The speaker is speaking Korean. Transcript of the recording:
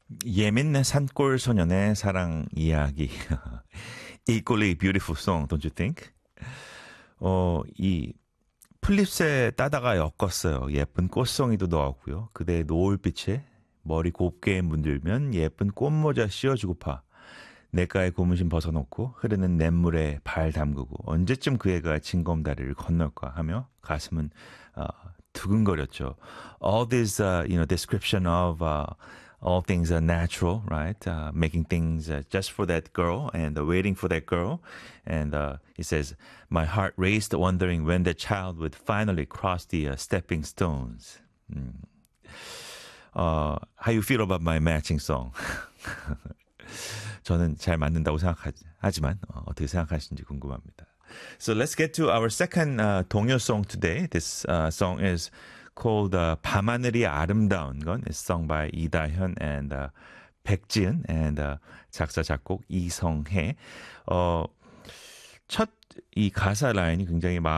예민 산골 소년의 사랑 이야기. Equally beautiful song, don't you think? 이 플립스에 따다가 엮었어요. 예쁜 꽃송이도 넣었고요. 그대의 노을빛에 머리 곱게 문들면 예쁜 꽃모자 씌워주고파. 내가의 고무신 벗어놓고 흐르는 냇물에 발 담그고 언제쯤 그 애가 징검다리를 건널까 하며 가슴은 두근거렸죠. All this, description of all things are natural, right? Making things just for that girl and waiting for that girl. And he says, my heart raced wondering when the child would finally cross the stepping stones. How you feel about my matching song? 저는 잘 맞는다고 생각하지만 어떻게 생각하시는지 궁금합니다. So let's get to our second 동요 song today. This song is called 밤하늘이 아름다운 건. It's sung by 이다현 and 백지은 and 작사 작곡 이성혜. 첫 이 가사 라인이 굉장히